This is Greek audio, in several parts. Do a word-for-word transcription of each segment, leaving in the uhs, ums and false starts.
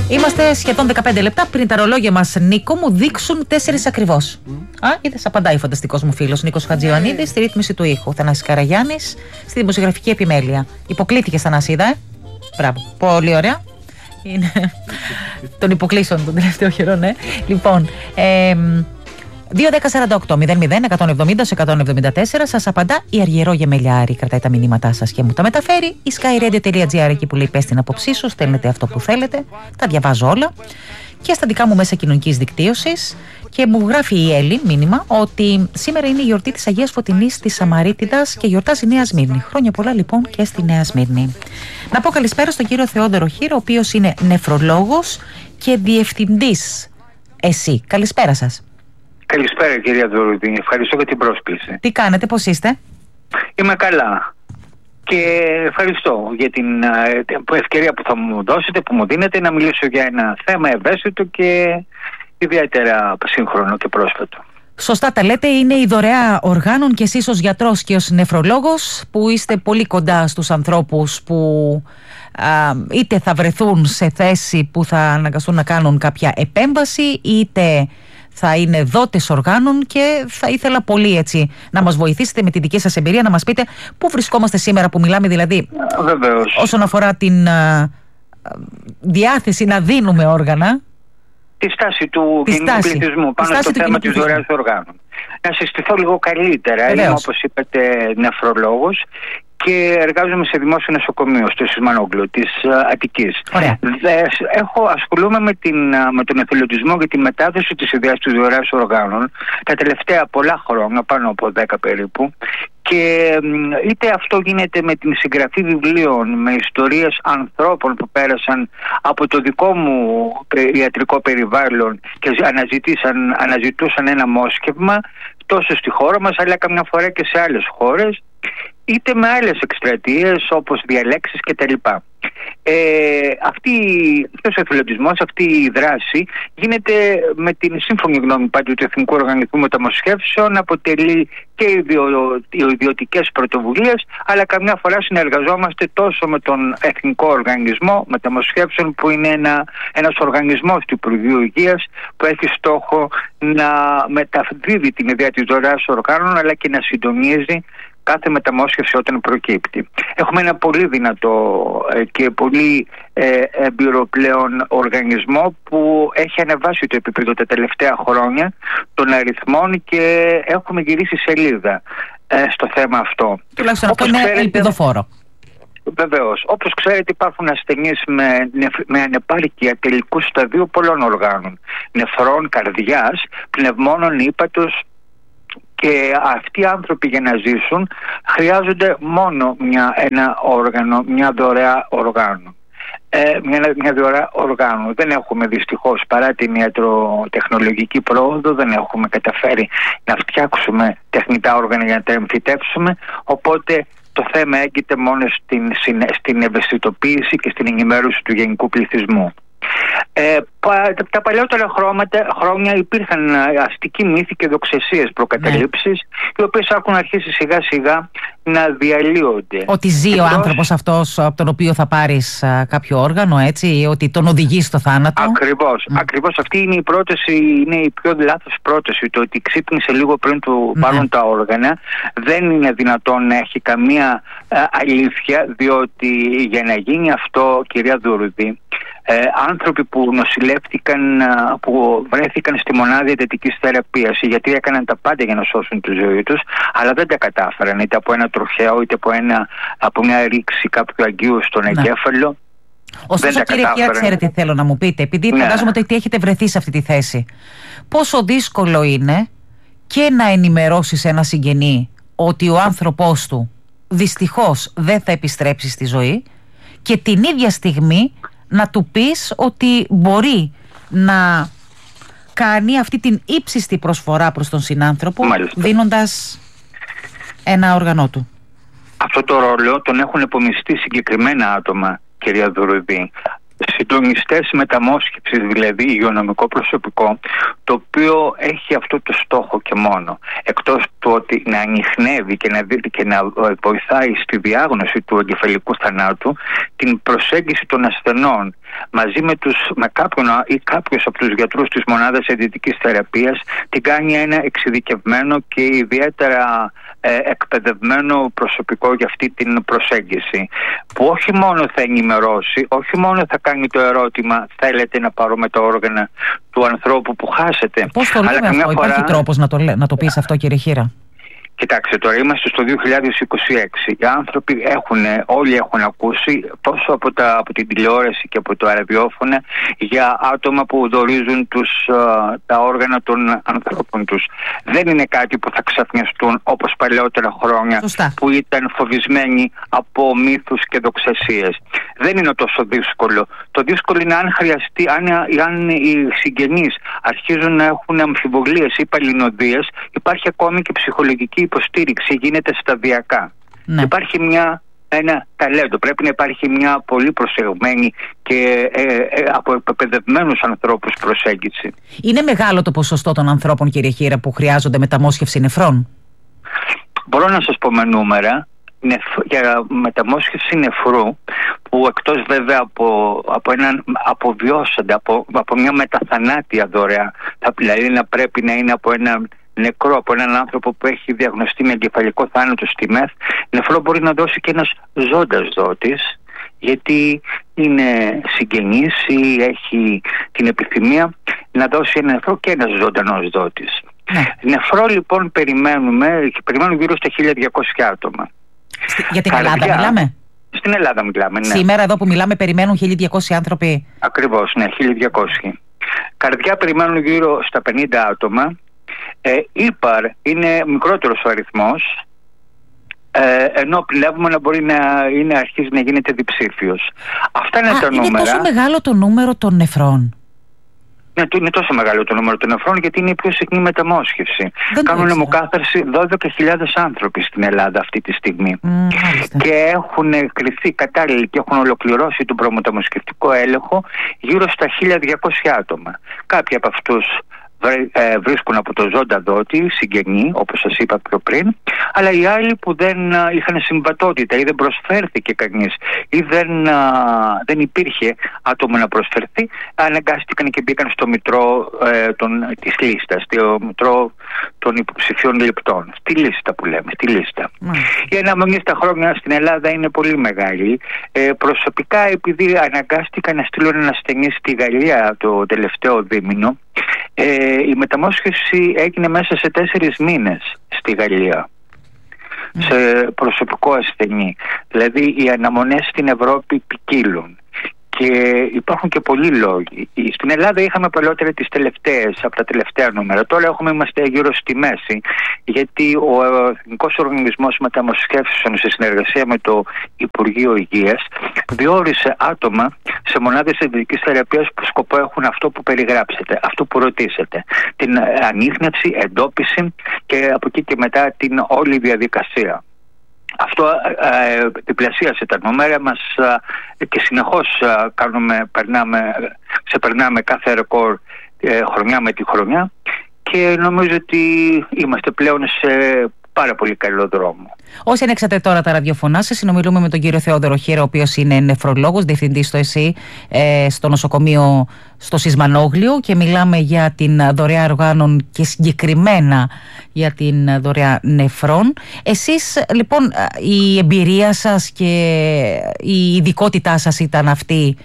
Είμαστε σχεδόν δεκαπέντε λεπτά πριν τα ρολόγια μας, Νίκο, μου δείξουν τέσσερις ακριβώς. Mm. Α, είδες, απαντάει ο φανταστικός μου φίλος Νίκος Χατζιωαννίδης στη ρύθμιση του ήχου. Θανάσης Καραγιάννης στη δημοσιογραφική επιμέλεια. Υποκλήθηκε στα Νασίδα, ε. Μπράβο. Πολύ ωραία. Είναι των υποκλήσεων τον τελευταίο καιρό, ναι. Λοιπόν, ε, δύο δέκα σαράντα οκτώ μηδέν μηδέν εκατόν εβδομήντα εκατόν εβδομήντα τέσσερα σας απαντά η Αργυρό Γεμελιάρη. Κρατάει τα μηνύματά σας και μου τα μεταφέρει. Η skyradio.gr, εκεί που λέει πες την άποψή σου, στέλνετε αυτό που θέλετε. Τα διαβάζω όλα. Και στα δικά μου μέσα κοινωνικής δικτύωσης. Και μου γράφει η Έλλη μήνυμα ότι σήμερα είναι η γιορτή της Αγίας Φωτεινής της Σαμαρίτιδας και γιορτάζει η Νέα Σμύρνη. Χρόνια πολλά λοιπόν και στη Νέα Σμύρνη. Να πω καλησπέρα στον κύριο Θεόδωρο Χίρο, ο οποίος είναι νεφρολόγος και διευθυντής. Εσύ, καλησπέρα σας. Καλησπέρα κυρία Δωρούδη, ευχαριστώ για την πρόσκληση. Τι κάνετε, πώς είστε? Είμαι καλά και ευχαριστώ για την ευκαιρία που θα μου δώσετε, που μου δίνετε να μιλήσω για ένα θέμα ευαίσθητο και ιδιαίτερα σύγχρονο και πρόσφατο. Σωστά τα λέτε, είναι η δωρεά οργάνων και εσείς ως γιατρός και ως νεφρολόγος που είστε πολύ κοντά στους ανθρώπους που α, είτε θα βρεθούν σε θέση που θα αναγκαστούν να κάνουν κάποια επέμβαση, είτε θα είναι δότες οργάνων, και θα ήθελα πολύ έτσι να μας βοηθήσετε με τη δική σας εμπειρία, να μας πείτε πού βρισκόμαστε σήμερα που μιλάμε, δηλαδή Βεβαίως. όσον αφορά την α, διάθεση να δίνουμε όργανα. Τη στάση του κοινού πληθυσμού πάνω στο θέμα της δωρεάς οργάνων. Να συστηθώ λίγο καλύτερα. Βεβαίως. Είμαι, όπως είπατε, νεφρολόγος και εργάζομαι σε δημόσιο νοσοκομείο στο Σισμανόγλου της Αττικής. Έχω ασχολούμαι με, την, με τον εθελοντισμό για τη μετάδοση της ιδέας της δωρεάς οργάνων τα τελευταία πολλά χρόνια, πάνω από δέκα περίπου, και είτε αυτό γίνεται με την συγγραφή βιβλίων με ιστορίες ανθρώπων που πέρασαν από το δικό μου ιατρικό περιβάλλον και αναζητήσαν, αναζητούσαν ένα μόσχευμα τόσο στη χώρα μας αλλά καμιά φορά και σε άλλες χώρες, είτε με άλλες εκστρατείες όπως διαλέξεις κτλ. Ε, αυτή, αυτός ο εθελοντισμός, αυτή η δράση γίνεται με την σύμφωνη γνώμη πάντου του Εθνικού Οργανισμού Μεταμοσχεύσεων, αποτελεί και ιδιο, ιδιωτικές πρωτοβουλίες, αλλά καμιά φορά συνεργαζόμαστε τόσο με τον Εθνικό Οργανισμό Μεταμοσχεύσεων, που είναι ένα, ένας οργανισμός του Υπουργείου Υγείας που έχει στόχο να μεταδίδει την ιδέα της δωρεάς οργάνων αλλά και να συντονίζει κάθε μεταμόσχευση όταν προκύπτει. Έχουμε ένα πολύ δυνατό και πολύ ε, έμπειρο πλέον οργανισμό που έχει ανεβάσει το επίπεδο τα τελευταία χρόνια των αριθμών και έχουμε γυρίσει σελίδα ε, στο θέμα αυτό. Τουλάχιστον αυτό είναι ελπιδοφόρο. Βεβαίως. Όπως ξέρετε, υπάρχουν ασθενείς με, με ανεπάρκεια τελικού σταδίου πολλών οργάνων. Νεφρών, καρδιάς, πνευμόνων, ύπατος. Και αυτοί οι άνθρωποι για να ζήσουν χρειάζονται μόνο μια, ένα όργανο, μια δωρεά οργάνου. Ε, μια, μια δωρεά οργάνου. Δεν έχουμε δυστυχώς, παρά την ιατροτεχνολογική πρόοδο, δεν έχουμε καταφέρει να φτιάξουμε τεχνητά όργανα για να τα εμφυτεύσουμε, οπότε το θέμα έγκυται μόνο στην, στην ευαισθητοποίηση και στην ενημέρωση του γενικού πληθυσμού. Ε, τα παλιότερα χρώματα, χρόνια υπήρχαν αστικοί μύθοι και δοξασίες, προκαταλήψεις, ναι, οι οποίες έχουν αρχίσει σιγά σιγά να διαλύονται. Ότι ζει Εκτός... ο άνθρωπος αυτός από τον οποίο θα πάρεις α, κάποιο όργανο, έτσι, ότι τον οδηγεί στο θάνατο. Ακριβώς, mm. ακριβώς αυτή είναι η πρόταση, είναι η πιο λάθος πρόταση. Το ότι ξύπνησε λίγο πριν του mm. πάρουν τα όργανα δεν είναι δυνατόν να έχει καμία α, αλήθεια, διότι για να γίνει αυτό, κυρία Δουρουδή, Ε, άνθρωποι που νοσηλεύτηκαν, που βρέθηκαν στη μονάδα εντατικής θεραπείας, οι γιατροί έκαναν τα πάντα για να σώσουν τη ζωή τους, αλλά δεν τα κατάφεραν, είτε από ένα τροχαίο είτε από, ένα, από μια ρήξη κάποιου αγκίου στον ναι. εγκέφαλο. Ωστόσο, κύριε Χία, ξέρετε τι θέλω να μου πείτε, επειδή ναι. φαντάζομαι ότι έχετε βρεθεί σε αυτή τη θέση. Πόσο δύσκολο είναι και να ενημερώσεις ένα συγγενή ότι ο άνθρωπός του δυστυχώς δεν θα επιστρέψει στη ζωή, και την ίδια στιγμή να του πεις ότι μπορεί να κάνει αυτή την ύψιστη προσφορά προς τον συνάνθρωπο, μάλιστα, δίνοντας ένα όργανο του. Αυτό το ρόλο τον έχουν επομιστεί συγκεκριμένα άτομα, κυρία Δουρουδή. συντονιστές μεταμόσχευσης, δηλαδή υγειονομικό προσωπικό, το οποίο έχει αυτό το στόχο και μόνο. Εκτός του ότι να ανιχνεύει και να, και να βοηθάει στη διάγνωση του εγκεφαλικού θανάτου, την προσέγγιση των ασθενών μαζί με, τους, με κάποιον ή κάποιους από τους γιατρούς της μονάδας εντατικής θεραπείας, την κάνει ένα εξειδικευμένο και ιδιαίτερα ε, εκπαιδευμένο προσωπικό για αυτή την προσέγγιση, που όχι μόνο θα ενημερώσει, όχι μόνο θα κάνει το ερώτημα θέλετε να πάρουμε τα όργανα του ανθρώπου που χάσετε. Πώς το λέμε αυτό, φορά... υπάρχει τρόπος να το, να το πεις αυτό, κύριε Χήρα? Κοιτάξτε, τώρα είμαστε στο δύο χιλιάδες είκοσι έξι. Οι άνθρωποι έχουν, όλοι έχουν ακούσει τόσο από, τα, από την τηλεόραση και από το ραδιόφωνο για άτομα που δορίζουν τους, τα όργανα των ανθρώπων τους. Δεν είναι κάτι που θα ξαφνιαστούν όπως παλαιότερα χρόνια. Σωστά. Που ήταν φοβισμένοι από μύθους και δοξασίες. Δεν είναι τόσο δύσκολο. Το δύσκολο είναι αν χρειαστεί, αν, αν οι συγγενείς αρχίζουν να έχουν αμφιβολίες ή παλινοδίες, υπάρχει ακόμη και ψυχολογική υποστήριξη, γίνεται σταδιακά. Ναι. Υπάρχει μια, ένα ταλέντο, πρέπει να υπάρχει μια πολύ προσεγμένη και ε, ε, από εκπαιδευμένους ανθρώπους προσέγγιση. Είναι μεγάλο το ποσοστό των ανθρώπων, κύριε Χήρα, που χρειάζονται μεταμόσχευση νεφρών? Μπορώ να σας πω με νούμερα. Για μεταμόσχευση νεφρού, που εκτός βέβαια από, από έναν αποβιώσαντα, από, από μια μεταθανάτια δωρεά, θα, δηλαδή να πρέπει να είναι από έναν νεκρό, από έναν άνθρωπο που έχει διαγνωστεί με εγκεφαλικό θάνατο στη ΜΕΘ, νεφρό μπορεί να δώσει και ένας ζώντας δότης, γιατί είναι συγγενής ή έχει την επιθυμία να δώσει ένα νεφρό και ένας ζωντανός δότης. Ναι. Νεφρό λοιπόν περιμένουμε, περιμένουμε γύρω στα χίλια διακόσια άτομα. Για την Καρδιά, Ελλάδα μιλάμε? Στην Ελλάδα μιλάμε, ναι. Σήμερα εδώ που μιλάμε περιμένουν χίλια διακόσιοι άνθρωποι. Ακριβώς, ναι, χίλια διακόσιοι. Καρδιά περιμένουν γύρω στα πενήντα άτομα. Ε, Ήπαρ είναι μικρότερος ο αριθμός, ε, ενώ πλέον να μπορεί να είναι, αρχίζει να γίνεται διψήφιος. Αυτά είναι Α, τα είναι νούμερα. Είναι τόσο μεγάλο το νούμερο των νεφρών? Ναι, είναι τόσο μεγάλο το νούμερο των νεφρών, γιατί είναι η πιο συχνή μεταμόσχευση. Δεν Κάνουν αιμοκάθαρση δώδεκα χιλιάδες άνθρωποι στην Ελλάδα αυτή τη στιγμή. Mm, και έχουν κρυφθεί κατάλληλοι και έχουν ολοκληρώσει τον προμεταμοσχευτικό έλεγχο γύρω στα χίλια διακόσια άτομα. Κάποιοι από αυτούς βρίσκουν από το ζώντα δότη, συγγενή, όπως σας είπα πιο πριν, αλλά οι άλλοι που δεν είχαν συμβατότητα ή δεν προσφέρθηκε κανείς ή δεν, δεν υπήρχε άτομο να προσφερθεί, αναγκάστηκαν και μπήκαν στο μητρό ε, των, της λίστας, στο μητρό των υποψηφίων λεπτών, στη λίστα που λέμε, στη λίστα. Mm. Η αναμονή στα χρόνια στην Ελλάδα είναι πολύ μεγάλη. Ε, προσωπικά, επειδή αναγκάστηκαν να στείλουν ένα ασθενή στη Γαλλία το τελευταίο δίμηνο, Ε, η μεταμόσχευση έγινε μέσα σε τέσσερις μήνες στη Γαλλία, mm. σε προσωπικό ασθενή. Δηλαδή οι αναμονές στην Ευρώπη ποικίλουν και υπάρχουν και πολλοί λόγοι. Στην Ελλάδα είχαμε παλαιότερα τις τελευταίες, από τα τελευταία νούμερα. Τώρα έχουμε, είμαστε γύρω στη μέση, γιατί ο Εθνικός Οργανισμός Μεταμοσχεύσεων σε συνεργασία με το Υπουργείο Υγείας διόρισε άτομα σε μονάδες εντατικής θεραπείας που σκοπό έχουν αυτό που περιγράψετε, αυτό που ρωτήσετε. Την ανίχνευση, εντόπιση και από εκεί και μετά την όλη διαδικασία. Αυτό ε, διπλασίασε τα νούμερα μας ε, και συνεχώς ε, κάνουμε, περνάμε, ξεπερνάμε κάθε ρεκόρ ε, χρονιά με τη χρονιά και νομίζω ότι είμαστε πλέον σε πάρα πολύ καλό δρόμο. Όσοι ανοίξατε τώρα τα ραδιοφωνά σας, συνομιλούμε με τον κύριο Θεόδωρο Χήρα, ο οποίος είναι νεφρολόγος, διευθυντής στο ΕΣΥ, ε, στο νοσοκομείο στο Σισμανόγλιο, και μιλάμε για την δωρεά οργάνων και συγκεκριμένα για την δωρεά νεφρών. Εσείς λοιπόν, η εμπειρία σας και η ειδικότητά σας ήταν αυτή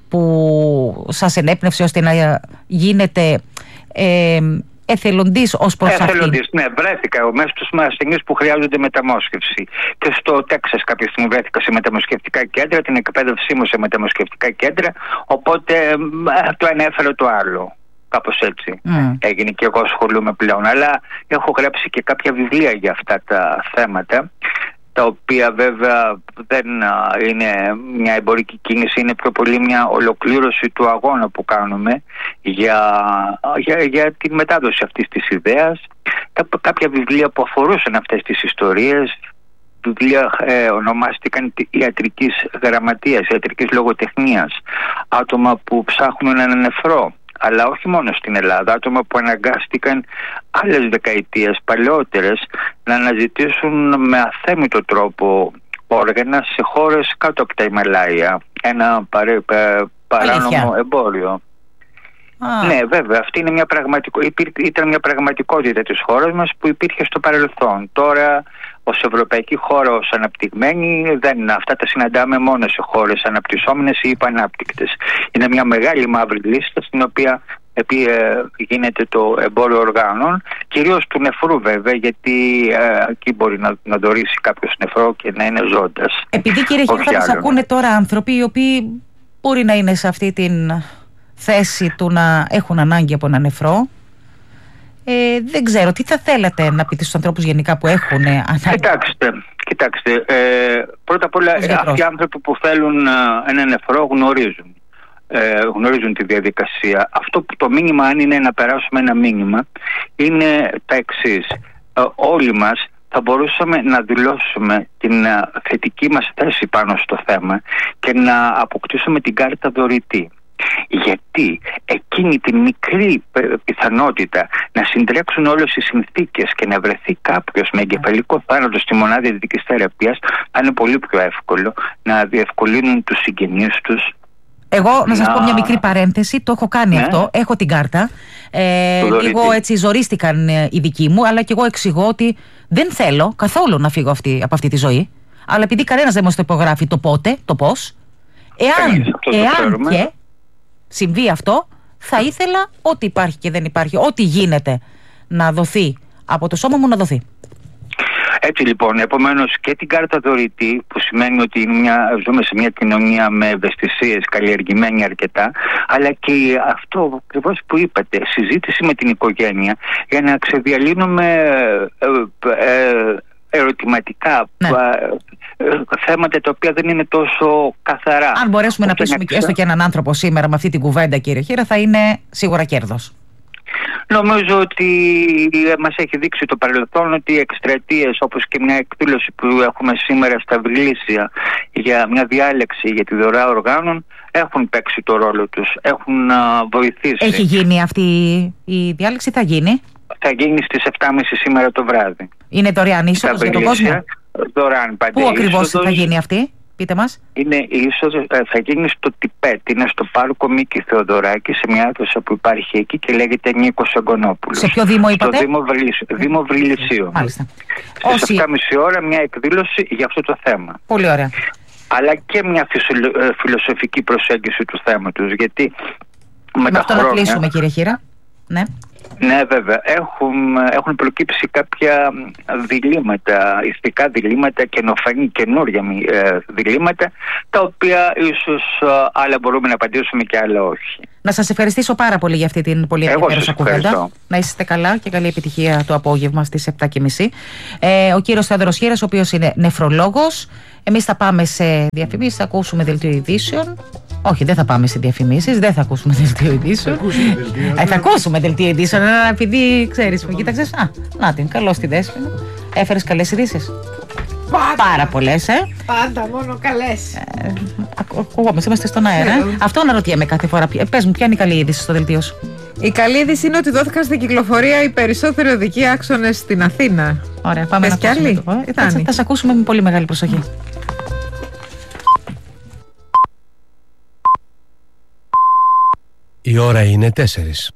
που σας ενέπνευσε ώστε να γίνετε ε, εθελοντής ως προς αυτήν? Εθελοντής, ναι, βρέθηκα μέσα στους ασθενείς που χρειάζονται μεταμόσχευση. Και στο Τέξας κάποια στιγμή βρέθηκα σε μεταμοσχευτικά κέντρα, την εκπαίδευσή μου σε μεταμοσχευτικά κέντρα, οπότε το ένα έφερε το άλλο. Κάπως έτσι mm. έγινε και εγώ ασχολούμαι πλέον. Αλλά έχω γράψει και κάποια βιβλία για αυτά τα θέματα, τα οποία βέβαια δεν είναι μια εμπορική κίνηση, είναι πιο πολύ μια ολοκλήρωση του αγώνα που κάνουμε για, για, για τη μετάδοση αυτής της ιδέας. Κάποια βιβλία που αφορούσαν αυτές τις ιστορίες, βιβλία ε, ονομάστηκαν ιατρικής γραμματείας, ιατρικής λογοτεχνίας, άτομα που ψάχνουν έναν νεφρό. Αλλά όχι μόνο στην Ελλάδα, άτομα που αναγκάστηκαν άλλες δεκαετίες παλαιότερες να αναζητήσουν με αθέμητο τρόπο όργανα σε χώρες κάτω από τα Ιμαλάια. Ένα παρέ, πα, παράνομο εμπόριο. Ah. Ναι, βέβαια, αυτή είναι μια πραγματικο... ήταν μια πραγματικότητα της χώρας μας που υπήρχε στο παρελθόν. Τώρα, ως ευρωπαϊκή χώρα, ως αναπτυγμένη, δεν... αυτά τα συναντάμε μόνο σε χώρες αναπτυσσόμενες ή υπανάπτυκτες. Είναι μια μεγάλη μαύρη λίστα στην οποία επί, ε, γίνεται το εμπόριο οργάνων, κυρίως του νεφρού βέβαια, γιατί ε, εκεί μπορεί να, να δωρήσει κάποιος νεφρό και να είναι ζώντας. Επειδή, κύριε Χίρο, θα μας ακούνε τώρα άνθρωποι οι οποίοι μπορεί να είναι σε αυτή την θέση του να έχουν ανάγκη από ένα νεφρό. Ε, δεν ξέρω, τι θα θέλατε να πείτε στους ανθρώπους γενικά που έχουν ανάγκη? Κοιτάξτε, κοιτάξτε ε, πρώτα απ' όλα αυτοί οι άνθρωποι που θέλουν ένα νεφρό γνωρίζουν. Ε, γνωρίζουν τη διαδικασία. Αυτό που το μήνυμα, αν είναι να περάσουμε ένα μήνυμα, είναι τα εξής. Ε, όλοι μας θα μπορούσαμε να δηλώσουμε την uh, θετική μας θέση πάνω στο θέμα και να αποκτήσουμε την κάρτα δωρητή. Γιατί εκείνη τη μικρή πιθανότητα να συντρέξουν όλες οι συνθήκες και να βρεθεί κάποιος με εγκεφαλικό θάνατο στη μονάδα ειδικής θεραπείας, θα είναι πολύ πιο εύκολο να διευκολύνουν τους συγγενείς τους. Εγώ να σας πω μια μικρή παρένθεση, το έχω κάνει, ναι, αυτό, έχω την κάρτα, ε, λίγο έτσι ζορίστηκαν οι δικοί μου, αλλά και εγώ εξηγώ ότι δεν θέλω καθόλου να φύγω αυτή, από αυτή τη ζωή, αλλά επειδή κανένας δεν μας το υπογράφει το πότε, το πώς, εάν, εάν και συμβεί αυτό, θα ήθελα ό,τι υπάρχει και δεν υπάρχει, ό,τι γίνεται να δοθεί από το σώμα μου να δοθεί. Έτσι λοιπόν, επομένως και την κάρτα δωρητή, που σημαίνει ότι είναι μια, ζούμε σε μια κοινωνία με ευαισθησίες, καλλιεργημένη αρκετά, αλλά και αυτό ακριβώς που είπατε, συζήτηση με την οικογένεια για να ξεδιαλύνουμε ε, ε, ε, ερωτηματικά, ναι, ε, θέματα τα οποία δεν είναι τόσο καθαρά. Αν μπορέσουμε να πείσουμε και έστω και έναν άνθρωπο σήμερα με αυτή την κουβέντα, κύριε Χίρα, θα είναι σίγουρα κέρδος. Νομίζω ότι μας έχει δείξει το παρελθόν ότι οι εκστρατείες, όπως και μια εκδήλωση που έχουμε σήμερα στα Βρυλίσια για μια διάλεξη για τη δωρεά οργάνων, έχουν παίξει το ρόλο τους, έχουν uh, βοηθήσει. Έχει γίνει αυτή η διάλεξη, θα γίνει? Θα γίνει στις επτά και μισή σήμερα το βράδυ. Είναι δωρεάν είσοδος για τον κόσμο? Δωρεάν, πάντα. Πού ακριβώς θα γίνει αυτή? Πείτε μας. Είναι η είσοδος, θα γίνει στο Τιπέτ, είναι στο πάρκο Μίκη Θεοδωράκη, σε μια αίθουσα που υπάρχει εκεί και λέγεται Νίκος Αγκονόπουλος. Σε ποιο Δήμο είπατε? Στο Δήμο, Βρυλισ, Δήμο Βρυλισσίου. Μάλιστα. Στις Όσοι... επτά και μισή ώρα μια εκδήλωση για αυτό το θέμα. Πολύ ωραία. Αλλά και μια φιλοσοφική προσέγγιση του θέματος, γιατί με, με τα αυτό χρόνια... να κλείσουμε, κύριε Χίρα. Ναι. Ναι, βέβαια. Έχουν, έχουν προκύψει κάποια διλήμματα, ηθικά διλήμματα, καινοφανή, καινούρια ε, διλήμματα, τα οποία ίσως ε, άλλα μπορούμε να απαντήσουμε και άλλα όχι. Να σας ευχαριστήσω πάρα πολύ για αυτή την πολύ ενδιαφέρουσα κουβέντα. Να είστε καλά και καλή επιτυχία το απόγευμα στις επτά και μισή. Ε, ο κύριος Θεόδωρος Χίρας, ο οποίος είναι νεφρολόγος. Εμείς θα πάμε σε διαφημίσεις, θα ακούσουμε δελτίο ειδήσεων. Όχι, δεν θα πάμε σε διαφημίσεις, δεν θα ακούσουμε δελτίο ειδήσεων. Θα ακούσουμε δελτίο ειδήσεων, αλλά επειδή ξέρεις, με κοίταξες. Α, να την, καλώς τη Δέσποινα. Έφερες καλές ειδήσεις? Πάντα. Πάρα πολλές, ε. Πάντα, μόνο καλές. Ε, Ακουγόμαστε, είμαστε στον αέρα. Ε. Αυτό αναρωτιέμαι κάθε φορά. Πες μου, ποια είναι η καλή είδηση στο δελτίο σου? Η καλή είδηση είναι ότι δόθηκαν στην κυκλοφορία οι περισσότεροι οδικοί άξονες στην Αθήνα. Ωραία, πάμε. Πες να ακούσουμε το, ε. θα, θα, θα σε ακούσουμε με πολύ μεγάλη προσοχή. Η ώρα είναι τέσσερις.